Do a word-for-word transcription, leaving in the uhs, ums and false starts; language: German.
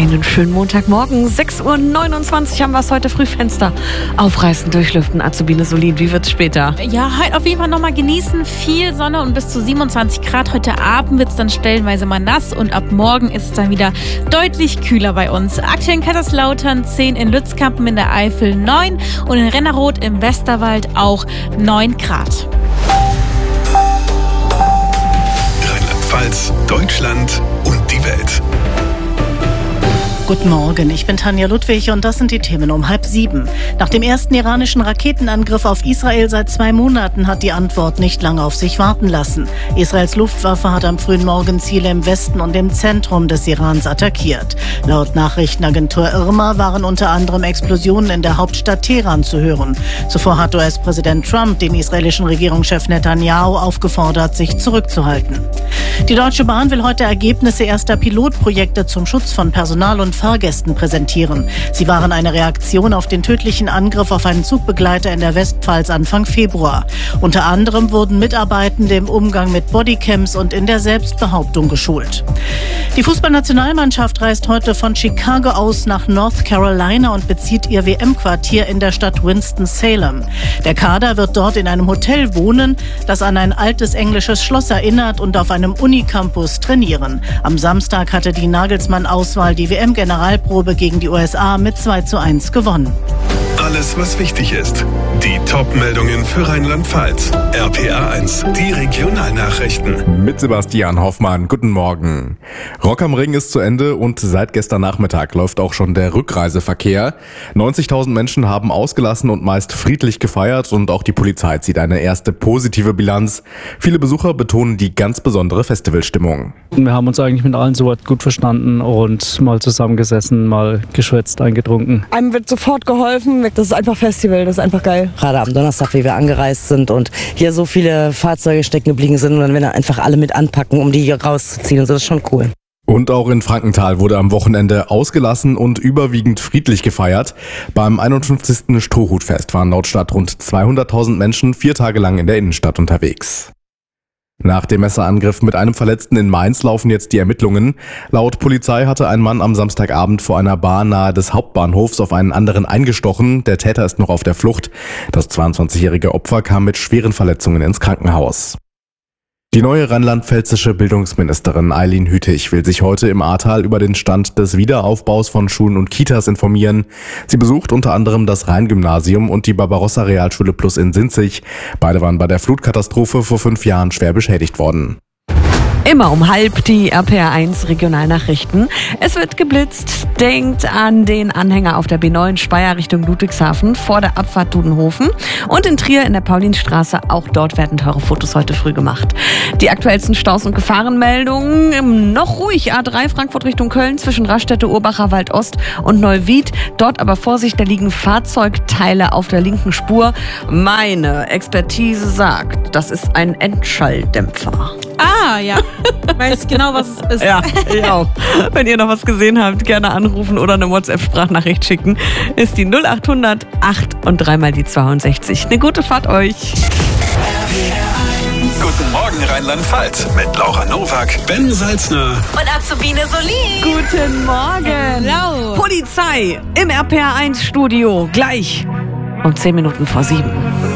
Einen schönen Montagmorgen. sechs Uhr neunundzwanzig haben wir es heute. Frühfenster aufreißen, durchlüften. Azubine Solin, wie wird's später? Ja, heute auf jeden Fall nochmal genießen. Viel Sonne und bis zu siebenundzwanzig Grad. Heute Abend wird es dann stellenweise mal nass und ab morgen ist es dann wieder deutlich kühler bei uns. Aktuell in Kaiserslautern zehn, in Lützkampen in der Eifel neun und in Rennerroth im Westerwald auch neun Grad. Rheinland-Pfalz, Deutschland und die Welt. Guten Morgen, ich bin Tanja Ludwig und das sind die Themen um halb sieben. Nach dem ersten iranischen Raketenangriff auf Israel seit zwei Monaten hat die Antwort nicht lange auf sich warten lassen. Israels Luftwaffe hat am frühen Morgen Ziele im Westen und im Zentrum des Irans attackiert. Laut Nachrichtenagentur Irma waren unter anderem Explosionen in der Hauptstadt Teheran zu hören. Zuvor hat U S-Präsident Trump den israelischen Regierungschef Netanyahu aufgefordert, sich zurückzuhalten. Die Deutsche Bahn will heute Ergebnisse erster Pilotprojekte zum Schutz von Personal und Fahrgästen präsentieren. Sie waren eine Reaktion auf den tödlichen Angriff auf einen Zugbegleiter in der Westpfalz Anfang Februar. Unter anderem wurden Mitarbeitende im Umgang mit Bodycams und in der Selbstbehauptung geschult. Die Fußballnationalmannschaft reist heute von Chicago aus nach North Carolina und bezieht ihr W M-Quartier in der Stadt Winston-Salem. Der Kader wird dort in einem Hotel wohnen, das an ein altes englisches Schloss erinnert, und auf einem Unicampus trainieren. Am Samstag hatte die Nagelsmann-Auswahl die W M-Generalprobe gegen die U S A mit zwei zu eins gewonnen. Alles, was wichtig ist. Die Top-Meldungen für Rheinland-Pfalz. R P R eins, die Regionalnachrichten. Mit Sebastian Hoffmann. Guten Morgen. Rock am Ring ist zu Ende und seit gestern Nachmittag läuft auch schon der Rückreiseverkehr. neunzigtausend Menschen haben ausgelassen und meist friedlich gefeiert und auch die Polizei zieht eine erste positive Bilanz. Viele Besucher betonen die ganz besondere Festivalstimmung. Wir haben uns eigentlich mit allen soweit gut verstanden und mal zusammengesessen, mal geschwätzt, eingetrunken. Einem wird sofort geholfen. Das ist einfach Festival, das ist einfach geil. Gerade am Donnerstag, wie wir angereist sind und hier so viele Fahrzeuge stecken geblieben sind und dann werden einfach alle mit anpacken, um die hier rauszuziehen, und so, das ist schon cool. Und auch in Frankenthal wurde am Wochenende ausgelassen und überwiegend friedlich gefeiert. Beim einundfünfzigsten Strohhutfest waren laut Stadt rund zweihunderttausend Menschen vier Tage lang in der Innenstadt unterwegs. Nach dem Messerangriff mit einem Verletzten in Mainz laufen jetzt die Ermittlungen. Laut Polizei hatte ein Mann am Samstagabend vor einer Bar nahe des Hauptbahnhofs auf einen anderen eingestochen. Der Täter ist noch auf der Flucht. Das zweiundzwanzigjährige Opfer kam mit schweren Verletzungen ins Krankenhaus. Die neue rheinland-pfälzische Bildungsministerin Eileen Hütig will sich heute im Ahrtal über den Stand des Wiederaufbaus von Schulen und Kitas informieren. Sie besucht unter anderem das Rheingymnasium und die Barbarossa-Realschule Plus in Sinzig. Beide waren bei der Flutkatastrophe vor fünf Jahren schwer beschädigt worden. Immer um halb die R P R eins Regionalnachrichten. Es wird geblitzt. Denkt an den Anhänger auf der B neun Speyer Richtung Ludwigshafen vor der Abfahrt Dudenhofen. Und in Trier in der Paulinstraße. Auch dort werden teure Fotos heute früh gemacht. Die aktuellsten Staus- und Gefahrenmeldungen. Noch ruhig A drei Frankfurt Richtung Köln zwischen Raststätte, Urbacher Wald Ost und Neuwied. Dort aber Vorsicht, da liegen Fahrzeugteile auf der linken Spur. Meine Expertise sagt, das ist ein Endschalldämpfer. Ah, ja. Weiß genau, was es ist. Ja, ich auch. Wenn ihr noch was gesehen habt, gerne anrufen oder eine WhatsApp-Sprachnachricht schicken. Ist die null acht hundert acht und dreimal die zweiundsechzig. Eine gute Fahrt euch. Guten Morgen Rheinland-Pfalz mit Laura Nowak, Ben Salzner Und Azubine Solin. Guten Morgen. Hello. Polizei im R P R eins Studio. Gleich um zehn Minuten vor sieben.